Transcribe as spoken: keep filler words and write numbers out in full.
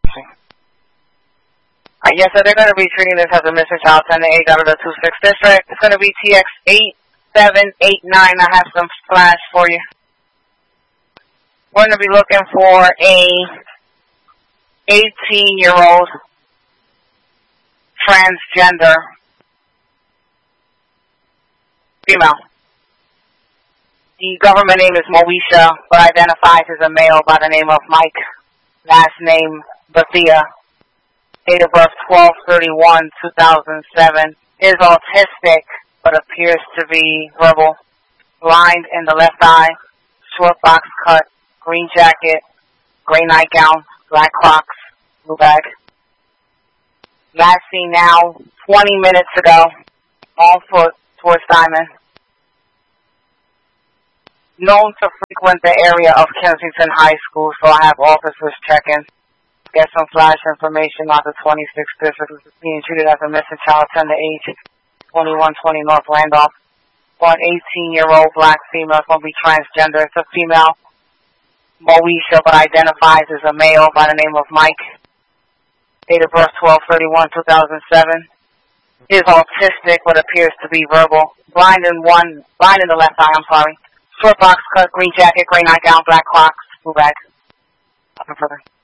Uh, yes, sir, they're going to be treating this as a missing child, ten to eight out of the two six district. It's going to be T X eight seven eight nine. I have some flash for you. We're going to be looking for a eighteen-year-old transgender female. The government name is Moesha, but identifies as a male by the name of Mike. Last name, Bethia. Date of birth, twelve thirty-one two thousand seven. Is autistic, but appears to be verbal. Blind in the left eye. Short box cut. Green jacket. Gray nightgown. Black Crocs. Blue bag. Last seen now, twenty minutes ago. On foot towards Diamond. Known to frequent the area of Kensington High School, so I have officers checking. Get some flash information on the twenty-sixth district. Being treated as a missing child, ten to eight, twenty-one twenty North Randolph. For an eighteen-year-old black female, it's going to be transgender. It's a female, Moesha, but identifies as a male by the name of Mike. Date of birth, twelve thirty-one two thousand seven. Is autistic, but appears to be verbal. Blind in one, blind in the left eye, I'm sorry. Short box cut, green jacket, gray nightgown, black Crocs, blue bag. Nothing further.